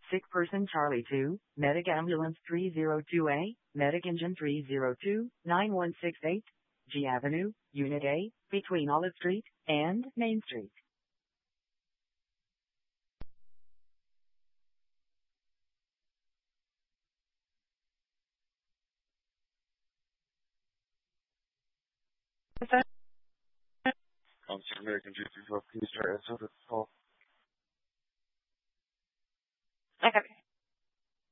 Sick person Charlie 2, Medic Ambulance 302A, Medic Engine 302, 9168, G Avenue, Unit A, between Olive Street and Main Street. American G312, please try to answer the call. Okay.